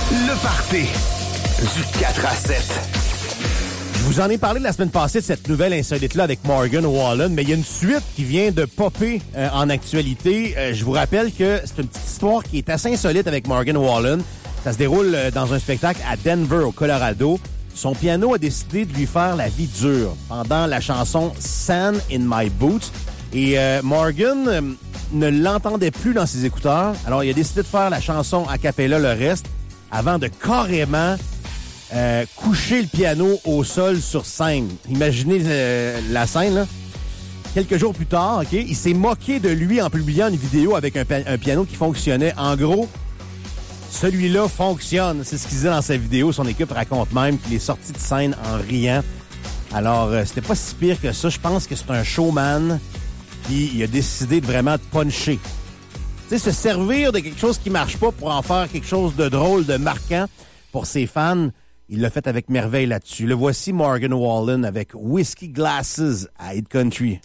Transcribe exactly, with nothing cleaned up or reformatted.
Le Party du quatre à sept. Je vous en ai parlé la semaine passée de cette nouvelle insolite-là avec Morgan Wallen, mais il y a une suite qui vient de popper euh, en actualité. Euh, je vous rappelle que c'est une petite histoire qui est assez insolite avec Morgan Wallen. Ça se déroule euh, dans un spectacle à Denver, au Colorado. Son piano a décidé de lui faire la vie dure pendant la chanson « Sand in My Boots ». Et euh, Morgan euh, ne l'entendait plus dans ses écouteurs. Alors, il a décidé de faire la chanson a cappella le reste avant de carrément euh, coucher le piano au sol sur scène. Imaginez euh, la scène, là. Quelques jours plus tard, ok, il s'est moqué de lui en publiant une vidéo avec un, un piano qui fonctionnait. En gros, celui-là fonctionne. C'est ce qu'il disait dans sa vidéo. Son équipe raconte même qu'il est sorti de scène en riant. Alors, euh, c'était pas si pire que ça. Je pense que c'est un showman. Puis il a décidé de vraiment de puncher. Tu sais, se servir de quelque chose qui marche pas pour en faire quelque chose de drôle, de marquant pour ses fans, il l'a fait avec merveille là-dessus. Le voici Morgan Wallen avec Whiskey Glasses à Hit Country.